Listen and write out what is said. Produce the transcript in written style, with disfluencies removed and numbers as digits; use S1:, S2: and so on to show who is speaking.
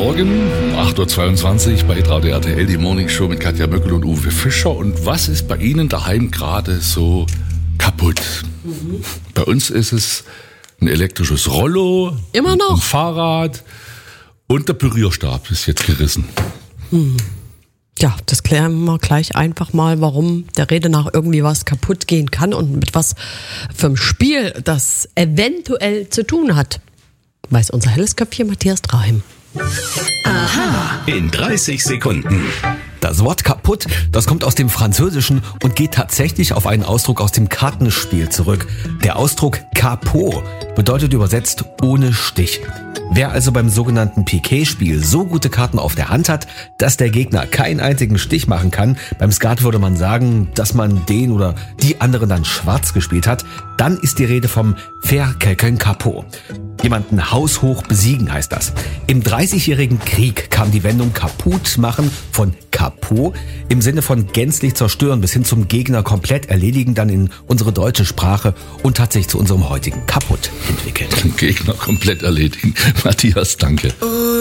S1: Morgen um 8.22 Uhr bei Radio RTL, die Morning Show mit Katja Möckel und Uwe Fischer. Und was ist bei Ihnen daheim gerade so kaputt? Bei uns ist es ein elektrisches Rollo,
S2: Immer noch?
S1: ein Fahrrad und der Pürierstab ist jetzt gerissen.
S2: Ja, das klären wir gleich einfach mal, warum der Rede nach irgendwie was kaputt gehen kann und mit was für einem Spiel das eventuell zu tun hat. Weiß unser helles Köpfchen Matthias Draheim.
S3: In 30 Sekunden.
S4: Das Wort kaputt, das kommt aus dem Französischen und geht tatsächlich auf einen Ausdruck aus dem Kartenspiel zurück. Der Ausdruck Capot bedeutet übersetzt ohne Stich. Wer also beim sogenannten Piquet-Spiel so gute Karten auf der Hand hat, dass der Gegner keinen einzigen Stich machen kann, beim Skat würde man sagen, dass man den oder die anderen dann schwarz gespielt hat, dann ist die Rede vom Faire quelqu'un Capot. Jemanden haushoch besiegen heißt das. Im 30-jährigen Krieg kam die Wendung kaputt machen von Capot im Sinne von gänzlich zerstören bis hin zum Gegner komplett erledigen dann in unsere deutsche Sprache und hat sich zu unserem heutigen kaputt entwickelt.
S1: Den Gegner komplett erledigen. Matthias, danke.